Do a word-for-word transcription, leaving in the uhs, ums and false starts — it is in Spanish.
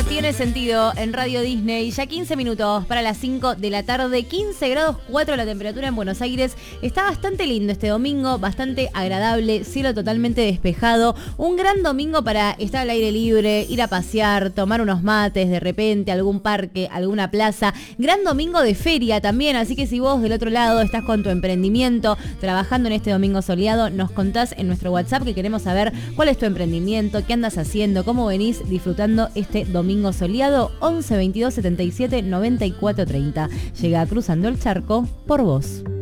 No tiene sentido en Radio Disney. Ya quince minutos para las cinco de la tarde, quince grados cuatro la temperatura en Buenos Aires. Está bastante lindo este domingo, bastante agradable, cielo totalmente despejado. Un gran domingo para estar al aire libre, ir a pasear, tomar unos mates de repente, algún parque, alguna plaza. Gran domingo de feria también, así que si vos del otro lado estás con tu emprendimiento, trabajando en este domingo soleado, nos contás en nuestro WhatsApp que queremos saber cuál es tu emprendimiento, qué andas haciendo, cómo venís disfrutando este domingo soleado. Once veintidós setenta y siete noventa y cuatro treinta. Llega Cruzando el Charco por vos.